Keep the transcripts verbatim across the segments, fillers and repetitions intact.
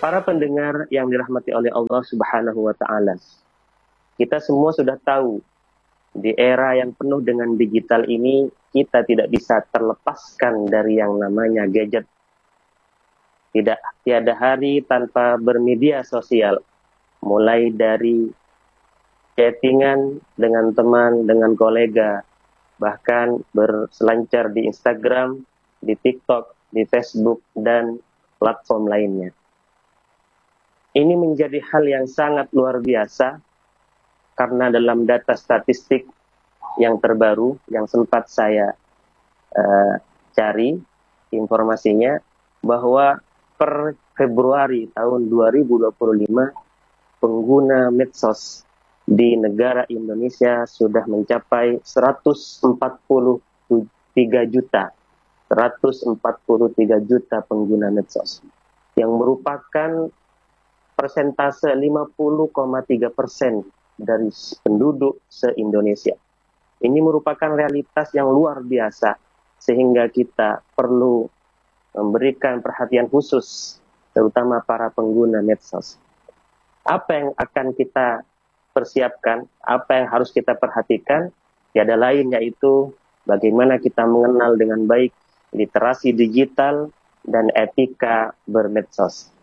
Para pendengar yang dirahmati oleh Allah Subhanahu wa Ta'ala, kita semua sudah tahu di era yang penuh dengan digital ini, kita tidak bisa terlepaskan dari yang namanya gadget. Tidak tiada hari tanpa bermedia sosial, mulai dari chattingan dengan teman, dengan kolega, bahkan berselancar di Instagram, di TikTok, di Facebook, dan platform lainnya. Ini menjadi hal yang sangat luar biasa, karena dalam data statistik yang terbaru, yang sempat saya uh, cari informasinya, bahwa per Februari tahun dua ribu dua puluh lima, pengguna medsos di negara Indonesia sudah mencapai seratus empat puluh tiga juta. seratus empat puluh tiga juta pengguna medsos, yang merupakan persentase lima puluh koma tiga persen dari penduduk se-Indonesia. Ini merupakan realitas yang luar biasa, sehingga kita perlu memberikan perhatian khusus, terutama para pengguna medsos. Apa yang akan kita persiapkan, apa yang harus kita perhatikan, tiada lain yaitu bagaimana kita mengenal dengan baik literasi digital dan etika bermedsos.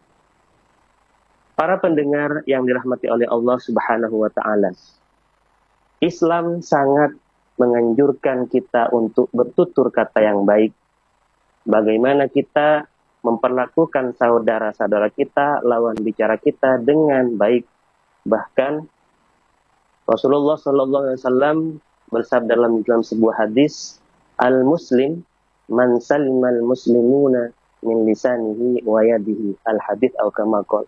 Para pendengar yang dirahmati oleh Allah Subhanahu wa Ta'ala, Islam sangat menganjurkan kita untuk bertutur kata yang baik. Bagaimana kita memperlakukan saudara-saudara kita, lawan bicara kita dengan baik. Bahkan Rasulullah Shallallahu Alaihi Wasallam bersabda dalam, dalam sebuah hadis, al-muslim man salimal muslimuna min lisanihi wa yadihi, al-hadits atau kama qala.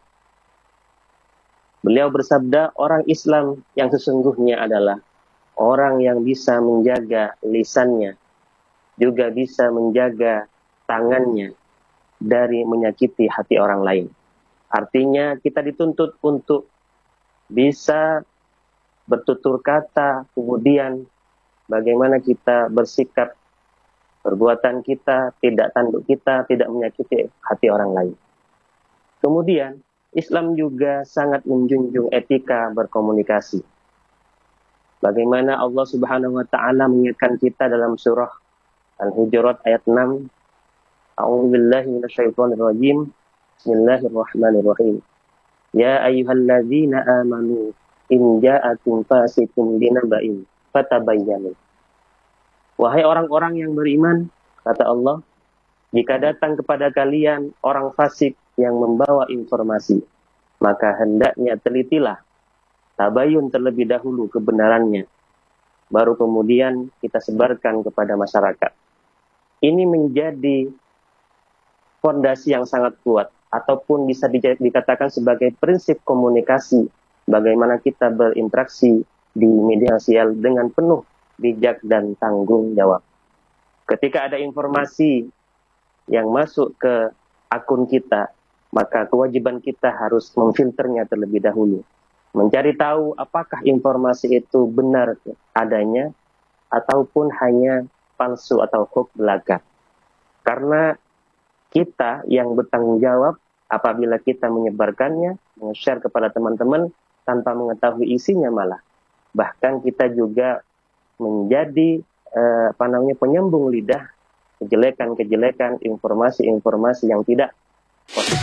Beliau bersabda, orang Islam yang sesungguhnya adalah orang yang bisa menjaga lisannya, juga bisa menjaga tangannya dari menyakiti hati orang lain. Artinya kita dituntut untuk bisa bertutur kata, kemudian bagaimana kita bersikap, perbuatan kita, tidak tanduk kita, tidak menyakiti hati orang lain. Kemudian Islam juga sangat menjunjung etika berkomunikasi. Bagaimana Allah Subhanahu wa Ta'ala mengingatkan kita dalam surah Al-Hujurat ayat enam. A'udzubillahi minasyaitonir rajim. Bismillahirrahmanirrahim. Ya ayyuhalladzina amanu in ja'akum fasiqun binaba'in fatabayyanu. Wahai orang-orang yang beriman, kata Allah, jika datang kepada kalian orang fasik yang membawa informasi, maka hendaknya telitilah, tabayun terlebih dahulu kebenarannya, baru kemudian kita sebarkan kepada masyarakat. Ini menjadi fondasi yang sangat kuat, ataupun bisa dikatakan sebagai prinsip komunikasi, bagaimana kita berinteraksi di media sosial dengan penuh bijak dan tanggung jawab. Ketika ada informasi yang masuk ke akun kita, maka kewajiban kita harus memfilternya terlebih dahulu. Mencari tahu apakah informasi itu benar adanya, ataupun hanya palsu atau hoax belaka. Karena kita yang bertanggung jawab apabila kita menyebarkannya, nge-share kepada teman-teman tanpa mengetahui isinya malah. Bahkan kita juga menjadi eh, apa namanya penyambung lidah kejelekan-kejelekan, informasi-informasi yang tidak